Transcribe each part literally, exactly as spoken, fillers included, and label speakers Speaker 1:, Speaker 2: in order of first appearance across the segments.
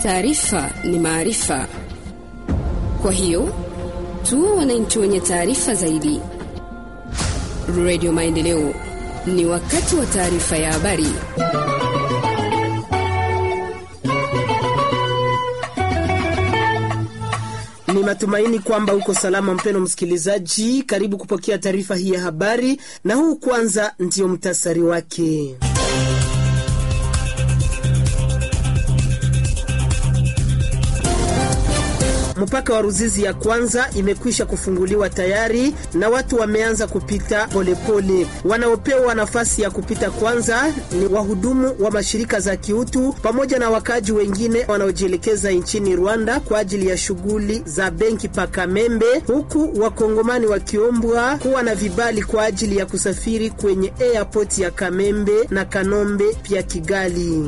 Speaker 1: Taarifa ni maarifa. Kwa hiyo, tuwe wananchi wenye taarifa zaidi. Radio Maendeleo, ni wakati wa taarifa ya habari.
Speaker 2: Ni matumaini kwamba uko salama mpeno msikilizaji. Karibu kupokea taarifa hii ya habari, na huu kwanza ndio mtasari wake. Mpaka wa Ruzizi ya kwanza imekwisha kufunguliwa tayari na watu wameanza kupita polepole. Wanaopewa nafasi ya kupita kwanza ni wahudumu wa mashirika za kiutu pamoja na wakaji wengine wanaojielekeza nchini Rwanda kwa ajili ya shughuli za benki pa Kamembe, huku wakongomani wakiombwa kuwa na vibali kwa ajili ya kusafiri kwenye airport ya Kamembe na Kanombe pia Kigali.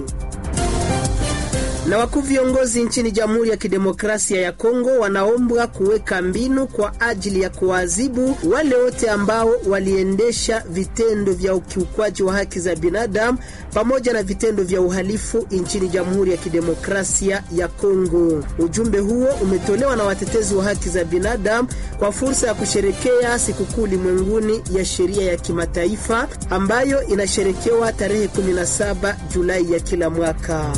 Speaker 2: Na wakuu viongozi nchini Jamhuri ya Kidemokrasia ya Kongo wanaombwa kuweka mbinu kwa ajili ya kuadhibu wale wote ambao waliendesha vitendo vya ukiukwaji wa haki za binadamu pamoja na vitendo vya uhalifu nchini Jamhuri ya Kidemokrasia ya Kongo. Ujumbe huo umetolewa na watetezi wa haki za binadamu kwa fursa ya kusherekea sikukuu ulimwenguni ya sheria ya kimataifa ambayo inasherekewa tarehe kumi na saba Julai ya kila mwaka.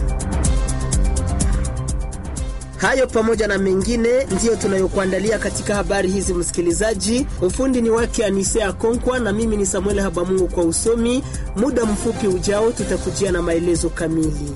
Speaker 2: Hayo pamoja na mengine ndiyo tunayokuandalia katika habari hizi msikilizaji. Ufundi ni wake Anisea Konkwa na mimi ni Samuel Habamungu kwa usomi. Muda mfupi ujao tutakujia na maelezo kamili.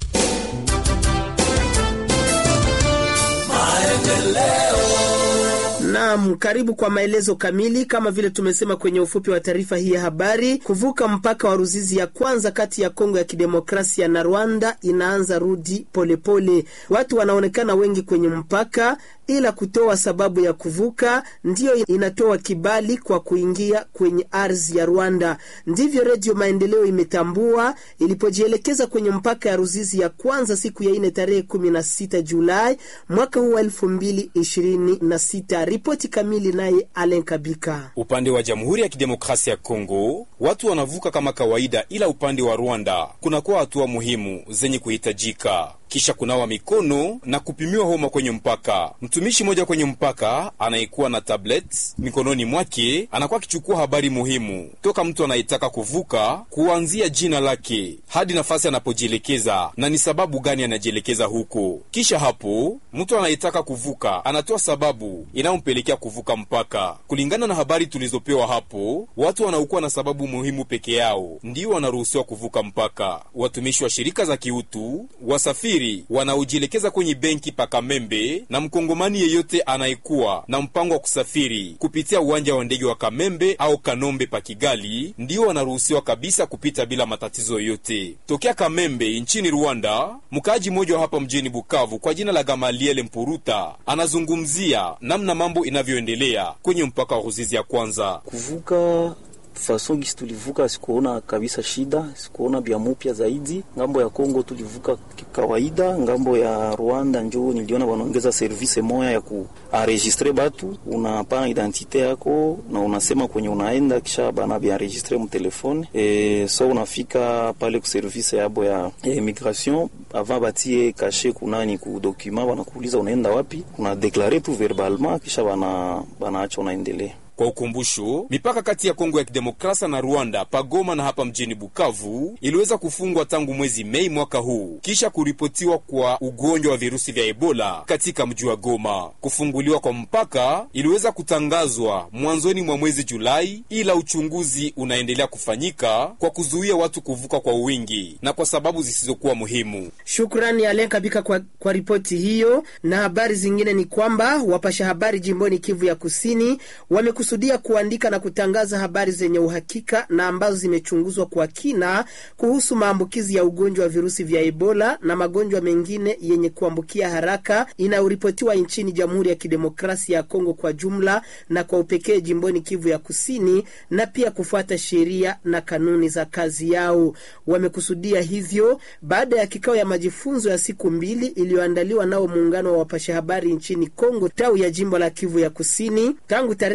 Speaker 2: Naam, karibu kwa maelezo kamili. Kama vile tumesema kwenye ufupi wa taarifa hii ya habari, kuvuka mpaka wa Ruzizi ya kwanza kati ya Kongo ya Kidemokrasia na Rwanda inaanza rudi polepole pole. Watu wanaonekana wengi kwenye mpaka, ila kutoa sababu ya kuvuka ndiyo inatoa kibali kwa kuingia kwenye ardhi ya Rwanda. Ndivyo Radio Maendeleo imetambua ilipojielekeza kwenye mpaka ya Ruzizi ya kwanza siku ya ine tarehe kumi na sita Julai mwaka huu wa elfu mbili ishirini na sita. Ripoti kamili naye Alen Kabika.
Speaker 3: Upande wa Jamhuri ya Kidemokrasia ya Kongo watu wanavuka kama kawaida, ila upande wa Rwanda kunakuwa hatua muhimu zenye kuhitajika. Kisha kunawa mikono na kupimiwa homa kwenye mpaka. Mtumishi mmoja kwenye mpaka anayekuwa na tablet mikononi mwake anakuwa akichukua habari muhimu toka mtu anayetaka kuvuka, kuanzia jina lake hadi nafasi anapojielekeza na ni sababu gani anajielekeza huko. Kisha hapo mtu anayetaka kuvuka anatoa sababu inayompelekea kuvuka mpaka. Kulingana na habari tulizopewa hapo, watu wanaokuwa na sababu muhimu peke yao ndio wanaruhusiwa kuvuka mpaka. Watumishi wa shirika za kiutu, wasafiri wanaojielekeza kwenye benki pa Kamembe na mkongomani yeyote anayekuwa na mpango wa kusafiri kupitia uwanja wa ndege wa Kamembe au Kanombe pa Kigali ndio wanaruhusiwa kabisa kupita bila matatizo yoyote. Tokea Kamembe nchini Rwanda, mkaaji mmoja hapa mjini Bukavu kwa jina la Gamaliel Mpuruta anazungumzia namna mambo inavyoendelea kwenye mpaka wa Ruzizi ya kwanza.
Speaker 4: Kuvuka fason gisi tulivuka sikuona kabisa shida, sikuona bia mupya zaidi. Ngambo ya Kongo tulivuka kawaida, ngambo ya Rwanda njoo niliona wanaongeza service moya ya kuenregistrer batu, unapana identite yako na unasema kwenye unaenda, kisha bana bia enregistrer mu telefone e, so unafika pale ku service yabo ya immigration avant batie caché kunani ku document, wanakuuliza unaenda wapi, una declarer tout verbalement, kisha bana bana acha unaendelea.
Speaker 3: Kwa ukumbusho, mipaka kati ya Kongo ya Kidemokrasia na Rwanda pagoma na hapa mjini Bukavu iliweza kufungwa tangu mwezi Mei mwaka huu kisha kuripotiwa kwa ugonjwa wa virusi vya Ebola katika mji wa Goma. Kufunguliwa kwa mpaka iliweza kutangazwa mwanzoni mwa mwezi Julai, ila uchunguzi unaendelea kufanyika kwa kuzuia watu kuvuka kwa wingi na kwa sababu zisizokuwa muhimu.
Speaker 2: Shukrani Alen Kabika kwa, kwa ripoti hiyo. Na habari zingine ni kwamba wapasha habari jimboni Kivu ya Kusini wamekusudia kuandika na kutangaza habari zenye uhakika na ambazo zimechunguzwa kwa kina kuhusu maambukizi ya ugonjwa wa virusi vya Ebola na magonjwa mengine yenye kuambukia haraka inauripotiwa nchini Jamhuri ya Kidemokrasia ya Kongo kwa jumla na kwa upekee jimboni Kivu ya Kusini, na pia kufuata sheria na kanuni za kazi yao. Wamekusudia hivyo baada ya kikao ya majifunzo ya siku mbili iliyoandaliwa nao muungano wa wapasha habari nchini Kongo tawi ya jimbo la Kivu ya Kusini tangu tarehe kumi na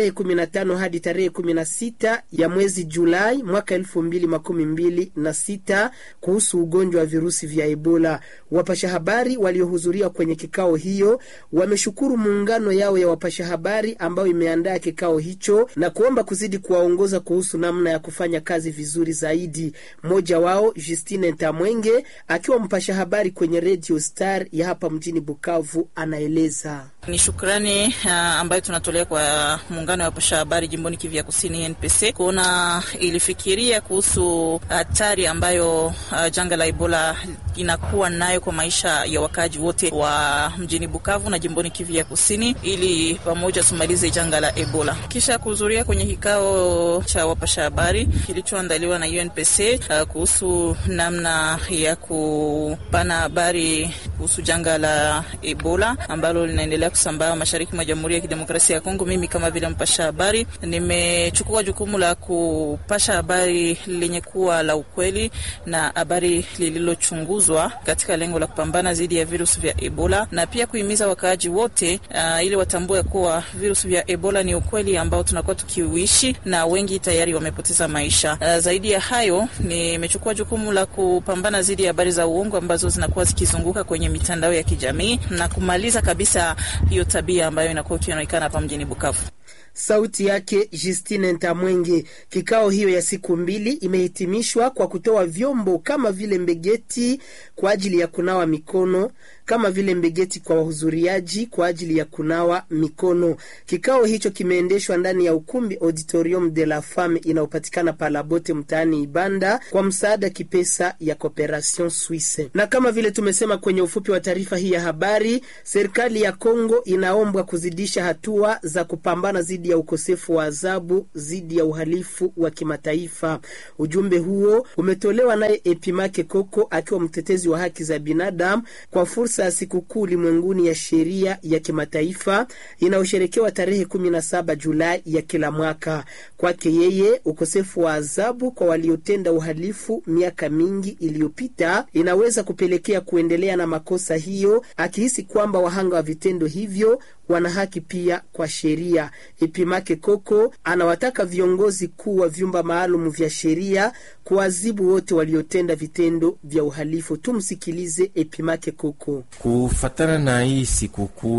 Speaker 2: na tano hadi tarehe kumi na sita ya mwezi Julai mwaka elfu mbili makumi mbili na sita kuhusu ugonjwa wa virusi vya Ebola. Wapasha habari waliohudhuria kwenye kikao hiyo wameshukuru muungano yao ya wapasha habari ambao imeandaa kikao hicho na kuomba kuzidi kuwaongoza kuhusu namna ya kufanya kazi vizuri zaidi. Mmoja wao Justine Ntamwenge akiwa mpasha habari kwenye Radio Star ya hapa mjini Bukavu anaeleza.
Speaker 5: Ni shukrani uh, ambayo tunatolea kwa muungano wa wapasha habari jimboni Kivu ya Kusini N P C kuona ilifikiria kuhusu hatari ambayo uh, janga la Ebola inakuwa nayo kwa maisha ya wakaji wote wa mjini Bukavu na jimboni Kivu ya Kusini ili pamoja tumalize janga la Ebola. Kisha kuhudhuria kwenye kikao cha wapasha habari kilichoandaliwa na U N P C uh, kuhusu namna ya kupana habari kuhusu janga la Ebola ambalo linaendelea kusambaa mashariki mwa Jamhuri ya Kidemokrasia ya Kongo. Mimi kama vile mpasha habari nimechukua jukumu la kupasha habari lenye kuwa la ukweli na habari lililochunguzwa katika lengo la kupambana dhidi ya virusi vya Ebola na pia kuhimiza wakaaji wote uh, ili watambue kuwa virusi vya Ebola ni ukweli ambao tunakuwa tukiuishi na wengi tayari wamepoteza maisha. Uh, zaidi ya hayo nimechukua jukumu la kupambana dhidi ya habari za uongo ambazo zinakuwa zikizunguka kwenye mitandao ya kijamii na kumaliza kabisa hiyo tabia ambayo inakuwa ikionekana hapa mjini Bukavu.
Speaker 2: Sauti yake Justine Ntamwenge. Kikao hiyo ya siku mbili imehitimishwa kwa kutoa vyombo kama vile mbegeti kwa ajili ya kunawa mikono, kama vile mbegeti kwa wahudhuriaji kwa ajili ya kunawa mikono. Kikao hicho kimeendeshwa ndani ya ukumbi Auditorium de la Femme inayopatikana Palabote mtaani Ibanda kwa msaada kipesa ya Cooperation Suisse. Na kama vile tumesema kwenye ufupi wa taarifa hii ya habari, serikali ya Kongo inaombwa kuzidisha hatua za kupambana dhidi ya ukosefu wa adhabu dhidi ya uhalifu wa kimataifa. Ujumbe huo umetolewa naye Epimake Koko akiwa mtetezi wa haki za binadamu kwa fursa ya sikukuu ulimwenguni ya sheria ya kimataifa inayosherekewa tarehe kumi na saba Julai ya kila mwaka. Kwake yeye, ukosefu wa adhabu kwa waliotenda uhalifu miaka mingi iliyopita inaweza kupelekea kuendelea na makosa hiyo, akihisi kwamba wahanga wa vitendo hivyo wana haki pia kwa sheria. Epimake Koko anawataka viongozi kuu wa vyumba maalum vya sheria kuadhibu wote waliotenda vitendo vya uhalifu. Tumsikilize Epimake Koko.
Speaker 6: Kufatana na hii sikukuu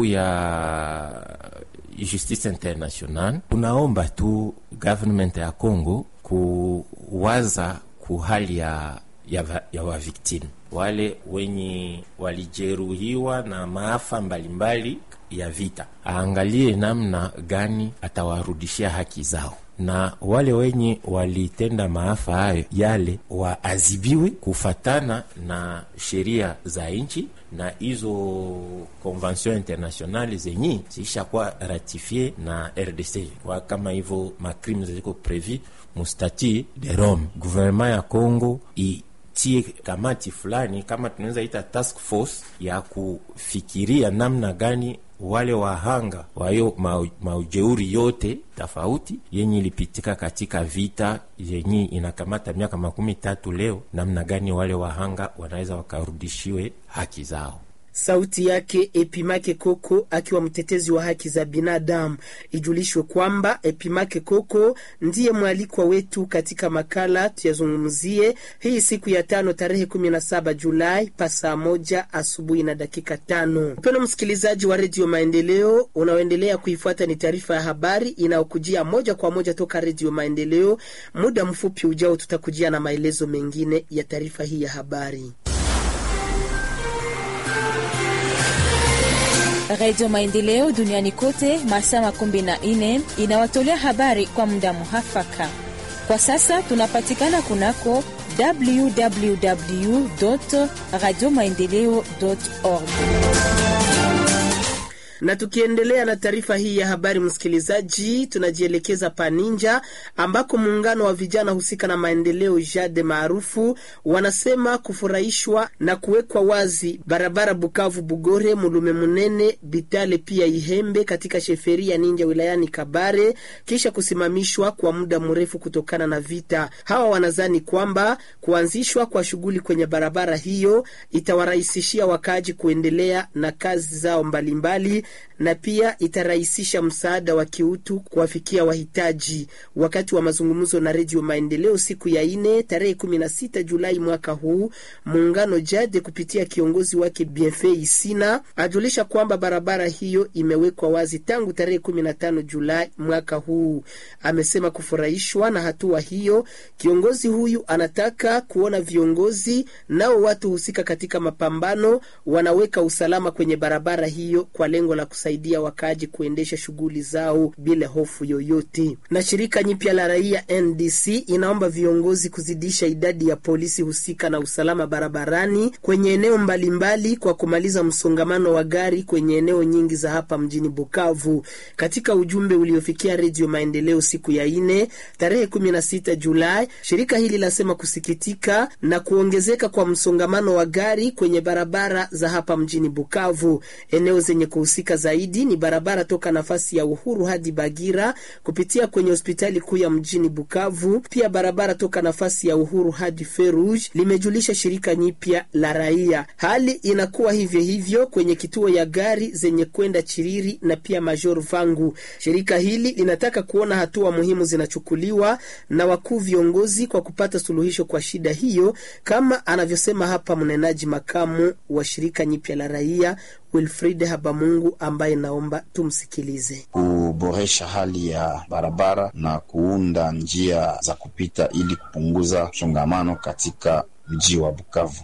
Speaker 6: ya Justice International, tunaomba tu government ya Kongo kuwaza kuhali ya ya, ya wa victim wale wenye walijeruhiwa na maafa mbalimbali ya vita, aangalie namna gani atawarudishia haki zao, na wale wenye walitenda maafa hayo yale waazibiwe kufatana na sheria za nchi na hizo convention internationale zenye zisha kwa ratifie na R D C kwa kama hivyo macrimes ziko prevu mu statut de Rome. Gouvernement ya Kongo i tie kamati fulani kama tunaweza ita task force ya kufikiria namna gani wale wahanga wayo maujeuri yote tofauti yenye ilipitika katika vita yenye inakamata miaka makumi tatu leo, namna gani wale wahanga wanaweza wakarudishiwe haki zao.
Speaker 2: Sauti yake Epimake Koko akiwa mtetezi wa haki za binadamu. Ijulishwe kwamba Epimake Koko ndiye mwalikwa wetu katika makala tuyazungumzie hii siku ya tano tarehe kumi na saba Julai pa saa moja asubuhi na dakika tano. Mpendwa msikilizaji wa Radio Maendeleo, unaoendelea kuifuata ni taarifa ya habari inayokujia moja kwa moja toka Radio Maendeleo. Muda mfupi ujao tutakujia na maelezo mengine ya taarifa hii ya habari.
Speaker 7: Radio Maendeleo duniani kote masaa makumi na nne inawatolea habari kwa muda muhafaka. Kwa sasa tunapatikana kunako w w w dot radio maendeleo dot org.
Speaker 2: Na tukiendelea na taarifa hii ya habari msikilizaji, tunajielekeza Paninja ambako muungano wa vijana husika na maendeleo Jade maarufu wanasema kufurahishwa na kuwekwa wazi barabara Bukavu Bugore Mulume Munene Bitale pia Ihembe katika sheferia Ninja wilayani Kabare kisha kusimamishwa kwa muda mrefu kutokana na vita. Hawa wanazani kwamba kuanzishwa kwa shughuli kwenye barabara hiyo itawarahisishia wakaji kuendelea na kazi zao mbalimbali na pia itarahisisha msaada wa kiutu kuwafikia wahitaji. Wakati wa mazungumzo na Radio Maendeleo siku ya ine tarehe kumi na sita Julai mwaka huu, muungano Jade kupitia kiongozi wake Bienfait Isina ajulisha kwamba barabara hiyo imewekwa wazi tangu tarehe kumi na tano Julai mwaka huu. Amesema kufurahishwa na hatua hiyo. Kiongozi huyu anataka kuona viongozi nao watu husika katika mapambano wanaweka usalama kwenye barabara hiyo kwa lengo la kusaidia wakaaji kuendesha shughuli zao bila hofu yoyote. Na shirika nyipya la raia N D C inaomba viongozi kuzidisha idadi ya polisi husika na usalama barabarani kwenye eneo mbalimbali kwa kumaliza msongamano wa gari kwenye eneo nyingi za hapa mjini Bukavu. Katika ujumbe uliofikia Radio Maendeleo siku ya ine tarehe kumi na sita Julai, shirika hili lasema kusikitika na kuongezeka kwa msongamano wa gari kwenye barabara za hapa mjini Bukavu. Eneo zenye kuhusika zaidi ni barabara toka nafasi ya Uhuru hadi Bagira kupitia kwenye hospitali kuu ya mjini Bukavu, pia barabara toka nafasi ya Uhuru hadi Ferouge, limejulisha shirika nyipya la raia. Hali inakuwa hivyo hivyo kwenye kituo ya gari zenye kwenda Chiriri na pia Major Vangu. Shirika hili linataka kuona hatua muhimu zinachukuliwa na wakuu viongozi kwa kupata suluhisho kwa shida hiyo, kama anavyosema hapa mnenaji makamu wa shirika nyipya la raia Wilfried Habamungu, ambaye naomba tumsikilize.
Speaker 8: Kuboresha hali ya barabara na kuunda njia za kupita ili kupunguza msongamano katika mji wa Bukavu,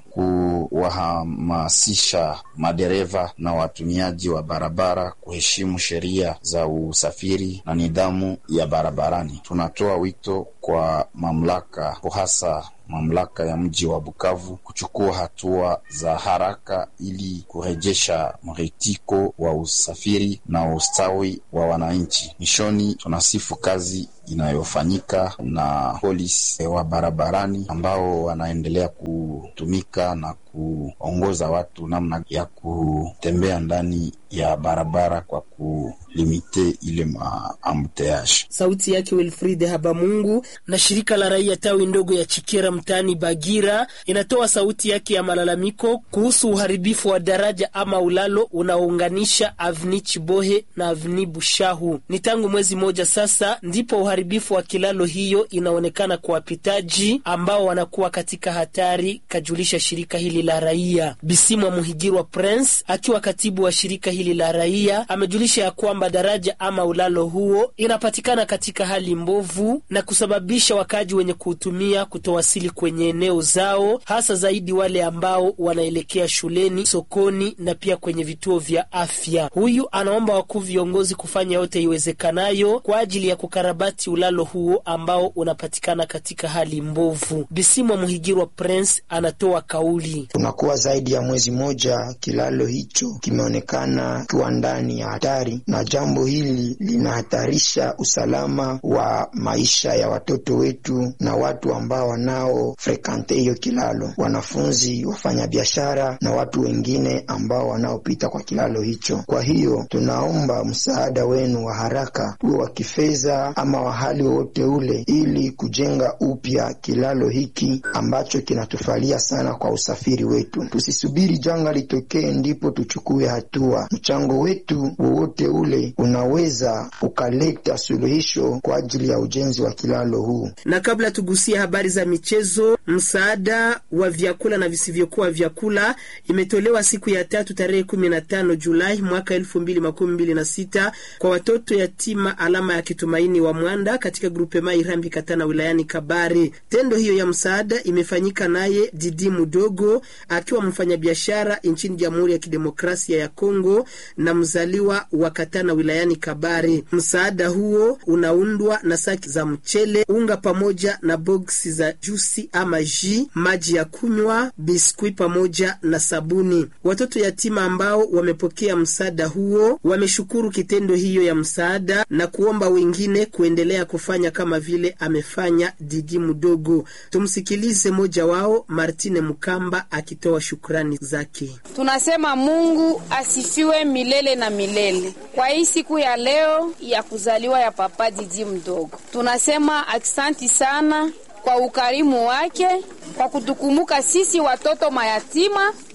Speaker 8: kuwahamasisha madereva na watumiaji wa barabara kuheshimu sheria za usafiri na nidhamu ya barabarani. Tunatoa wito kwa mamlaka, hasa mamlaka ya mji wa Bukavu, kuchukua hatua za haraka ili kurejesha mritiko wa usafiri na ustawi wa wananchi. Mishoni, tunasifu kazi inayofanyika na polisi wa barabarani ambao wanaendelea kutumika na kuongoza watu namna ya kutembea ndani ya barabara kwa kulimite ile maambuteage.
Speaker 2: Sauti yake Wilfried Habamungu. Na shirika la raia tawi ndogo ya Chikera mtaani Bagira inatoa sauti yake ya malalamiko kuhusu uharibifu wa daraja ama ulalo unaounganisha Avni Chibohe na Avni Bushahu. Ni tangu mwezi moja sasa ndipo uharibifu wa kilalo hiyo inaonekana kwa wapitaji ambao wanakuwa katika hatari, kajulisha shirika hili la raia. Bisimwa Muhigirwa Prince akiwa katibu wa shirika hili la raia amejulisha ya kwamba daraja ama ulalo huo inapatikana katika hali mbovu na kusababisha wakaji wenye kuutumia kutowasili kwenye eneo zao, hasa zaidi wale ambao wanaelekea shuleni, sokoni na pia kwenye vituo vya afya. Huyu anaomba wakuu viongozi kufanya yote iwezekanayo kwa ajili ya kukarabati ulalo huo ambao unapatikana katika hali mbovu. Bisimwa Muhigirwa Prince anatoa kauli.
Speaker 9: Tunakuwa zaidi ya mwezi moja kilalo hicho kimeonekana kiwa ndani ya hatari, na jambo hili linahatarisha usalama wa maisha ya watoto wetu na watu ambao wanao frekante hiyo kilalo, wanafunzi, wafanyabiashara na watu wengine ambao wanaopita kwa kilalo hicho. Kwa hiyo tunaomba msaada wenu wa haraka, uwe wa kifedha ama wa hali wote ule, ili kujenga upya kilalo hiki ambacho kinatufalia sana kwa usafiri wetu. Tusisubiri janga litokee ndipo tuchukue hatua. Mchango wetu wowote ule unaweza ukaleta suluhisho kwa ajili ya ujenzi wa kilalo huu.
Speaker 2: Na kabla tugusia habari za michezo, msaada wa vyakula na visivyokuwa vyakula imetolewa siku ya tatu tarehe kumi na tano Julai mwaka elfu mbili makumi mbili na sita kwa watoto yatima alama ya Kitumaini wa Mwanda katika grupe Mairambi Katana wilayani Kabare. Tendo hiyo ya msaada imefanyika naye Didi Mudogo akiwa mfanyabiashara nchini Jamhuri ya Kidemokrasia ya Kongo na mzaliwa wa Katana wilayani Kabare. Msaada huo unaundwa na saki za mchele, unga pamoja na boksi za juisi ama ji, maji ya kunywa, biskwi pamoja na sabuni. Watoto yatima ambao wamepokea msaada huo wameshukuru kitendo hiyo ya msaada na kuomba wengine kuendelea kufanya kama vile amefanya Didi Mudogo. Tumsikilize moja wao, Martine Mukamba, akitoa shukrani zake.
Speaker 10: Tunasema Mungu asifiwe milele na milele kwa hii siku ya leo ya kuzaliwa ya papa Didi Mudogo. Tunasema aksanti sana kwa ukarimu wake, kwa kutukumbuka sisi watoto mayatima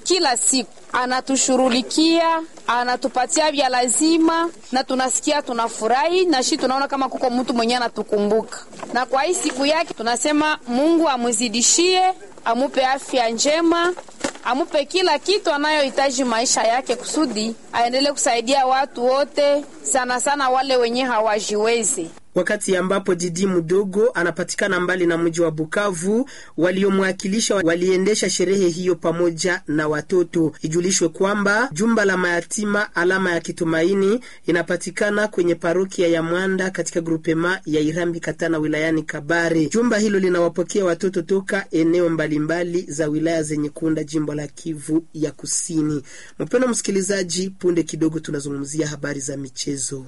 Speaker 10: kila siku anatushurulikia, anatupatia vya lazima, na tunasikia tunafurahi, na shi tunaona kama kuko mtu mwenye anatukumbuka. Na kwa hii siku yake tunasema Mungu amuzidishie, amupe afya njema, amupe kila kitu anayohitaji maisha yake, kusudi aendelee kusaidia watu wote, sana sana wale wenye hawajiwezi.
Speaker 2: Wakati ambapo Didi Mdogo anapatikana mbali na mji wa Bukavu, waliomwakilisha waliendesha sherehe hiyo pamoja na watoto. Ijulishwe kwamba jumba la mayatima Alama ya Kitumaini inapatikana kwenye parokia ya Mwanda katika grupema ya Irambi Katana wilayani Kabare. Jumba hilo linawapokea watoto toka eneo mbalimbali za wilaya zenye kuunda jimbo la Kivu ya Kusini. Mpendwa msikilizaji, punde kidogo tunazungumzia habari za michezo.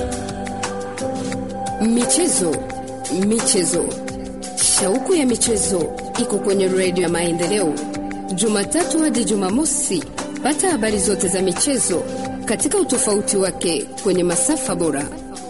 Speaker 1: Michezo, michezo. Shauku ya michezo iko kwenye Radio ya Maendeleo. Jumatatu hadi Jumamosi, pata habari zote za michezo katika utofauti wake kwenye masafa bora.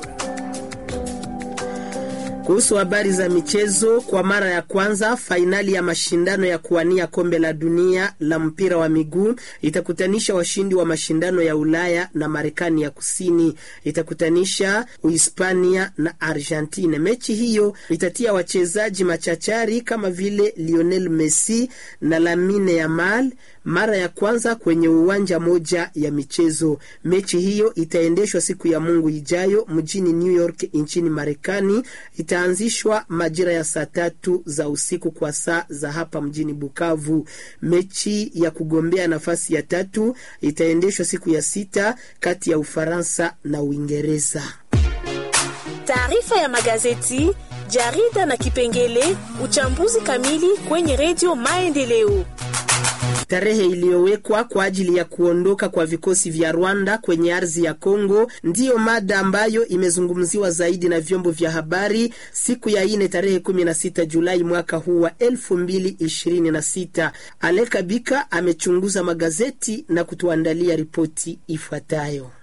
Speaker 2: Kuhusu habari za michezo, kwa mara ya kwanza fainali ya mashindano ya kuwania kombe la dunia la mpira wa miguu itakutanisha washindi wa mashindano ya Ulaya na Marekani ya Kusini. Itakutanisha Uhispania na Argentina. Mechi hiyo itatia wachezaji machachari kama vile Lionel Messi na Lamine Yamal mara ya kwanza kwenye uwanja moja ya michezo. Mechi hiyo itaendeshwa siku ya Mungu ijayo mjini New York nchini Marekani. Itaanzishwa majira ya saa tatu za usiku kwa saa za hapa mjini Bukavu. Mechi ya kugombea nafasi ya tatu itaendeshwa siku ya sita kati ya Ufaransa na Uingereza.
Speaker 11: Taarifa ya magazeti, jarida na kipengele uchambuzi kamili kwenye Radio Maendeleo.
Speaker 2: Tarehe iliyowekwa kwa ajili ya kuondoka kwa vikosi vya Rwanda kwenye ardhi ya Kongo ndiyo mada ambayo imezungumziwa zaidi na vyombo vya habari siku ya ine tarehe kumi na sita Julai mwaka huu wa elfu mbili ishirini na sita. Aleka Bika amechunguza magazeti na kutuandalia ripoti ifuatayo.